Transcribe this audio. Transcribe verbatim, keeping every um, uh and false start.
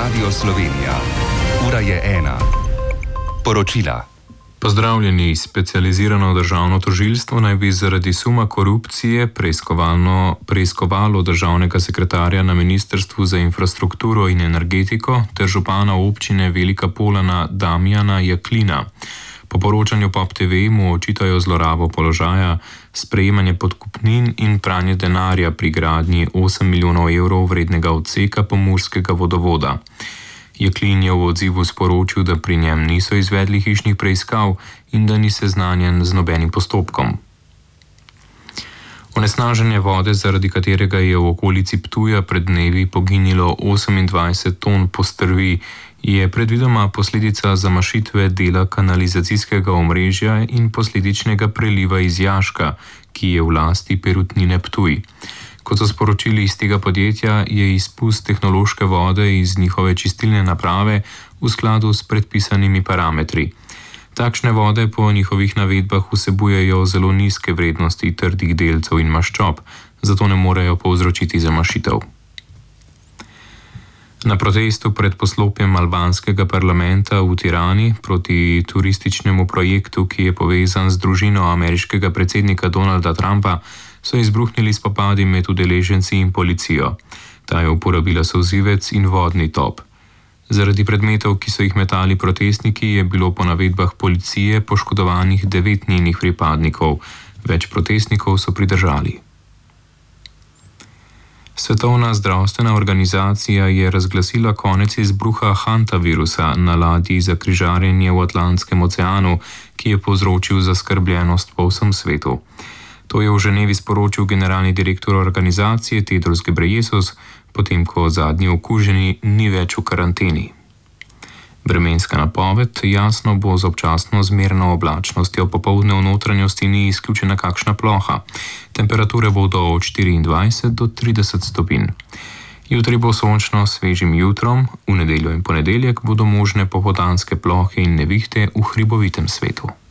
Radio Slovenija. Ura je ena. Poročila. Pozdravljeni. Specializirano državno tožilstvo naj bi zaradi suma korupcije preiskovalo državnega sekretarja na Ministrstvu za infrastrukturo in energetiko ter župana občine Velika Polana Damjana Jaklina. Po poročanju Pop T V mu očitajo zlorabo položaja, sprejemanje podkupnin in pranje denarja pri gradnji osem milijonov evrov vrednega odseka pomurskega vodovoda. Jaklin je v odzivu sporočil, da pri njem niso izvedli hišnih preiskav in da ni seznanjen z nobenim postopkom. Onesnaženje vode, zaradi katerega je v okolici Ptuja pred dnevi poginilo osemindvajset ton postrvi, je predvidoma posledica zamašitve dela kanalizacijskega omrežja in posledičnega preliva iz jaška, ki je v lasti Perutnine Ptuj. Kot so sporočili iz tega podjetja, je izpust tehnološke vode iz njihove čistilne naprave v skladu s predpisanimi parametri. Takšne vode po njihovih navedbah vsebujejo zelo nizke vrednosti trdih delcev in maščob, zato ne morejo povzročiti zamašitev. Na protestu pred poslopjem albanskega parlamenta v Tirani proti turističnemu projektu, ki je povezan z družino ameriškega predsednika Donalda Trumpa, so izbruhnili spopadi med udeleženci in policijo. Ta je uporabila solzivec in vodni top. Zaradi predmetov, ki so jih metali protestniki, je bilo po navedbah policije poškodovanih devet njenih pripadnikov. Več protestnikov so pridržali. Svetovna zdravstvena organizacija je razglasila konec izbruha hantavirusa na ladji za križarjenje v Atlantskem oceanu, ki je povzročil zaskrbljenost po vsem svetu. To je v Ženevi sporočil generalni direktor organizacije Tedros Ghebreyesus, potem ko zadnji okuženi ni več v karanteni. Vremenska napoved: jasno bo z občasno zmerno oblačnostjo, popoldne v notranjosti ni izključena kakšna ploha. Temperature bodo od štiriindvajset do trideset stopinj. Jutri bo sončno s svežim jutrom, v nedeljo in ponedeljek bodo možne popoldanske plohe in nevihte v hribovitem svetu.